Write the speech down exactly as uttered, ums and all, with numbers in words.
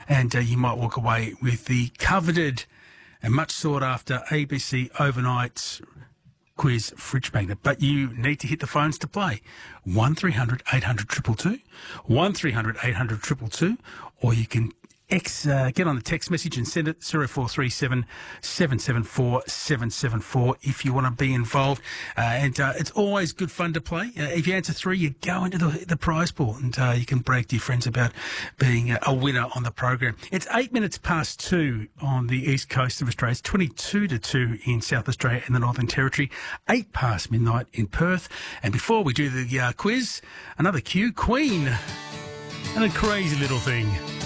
and uh, you might walk away with the coveted and much sought after A B C Overnight Quiz Fridge Magnet. But you need to hit the phones to play. one three hundred eight hundred two two two, one three hundred eight hundred two two two, or you can X, uh, get on the text message and send it zero four three seven seven seven four seven seven four if you want to be involved. Uh, and uh, it's always good fun to play. Uh, if you answer three, you go into the, the prize pool, and uh, you can brag to your friends about being a, a winner on the program. It's eight minutes past two on the east coast of Australia. It's twenty-two to two in South Australia and the Northern Territory. Eight past midnight in Perth. And before we do the uh, quiz, another cue, Queen and a crazy little thing.